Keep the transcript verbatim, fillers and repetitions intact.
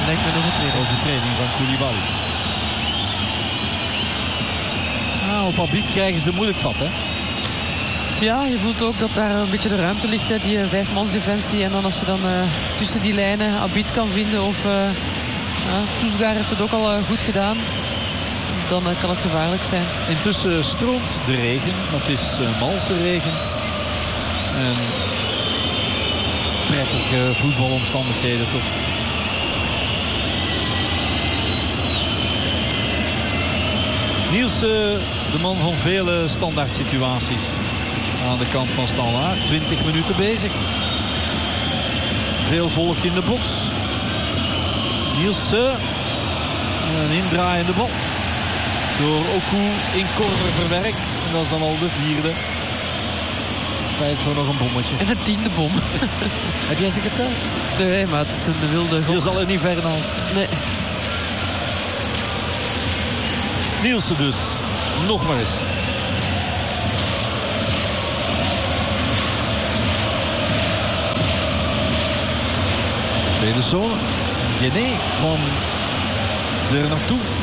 Dat lijkt me een overtreding. Overtreding van Koulibaly. Nou, op Abid krijgen ze moeilijk vat, hè? Ja, je voelt ook dat daar een beetje de ruimte ligt, hè, die uh, vijfmansdefensie. En dan als je dan uh, tussen die lijnen Abid kan vinden of uh, uh, Toesgaar heeft het ook al uh, goed gedaan. Dan uh, kan het gevaarlijk zijn. Intussen stroomt de regen, want het is uh, malse regen. En prettige voetbalomstandigheden toch. Nielsen, de man van vele standaard situaties. Aan de kant van Standaard. twintig minuten bezig. Veel volk in de box. Nielsen. Een indraaiende bal. Door Oku in corner verwerkt. En dat is dan al de vierde. Tijd voor nog een bommetje. En een tiende bom. Heb jij ze geteld? Nee, maar het is een wilde Je gok. zal er niet ver naast. Nee. Nielsen dus. Nog maar eens. Tweede zone. Gené kwam er naartoe.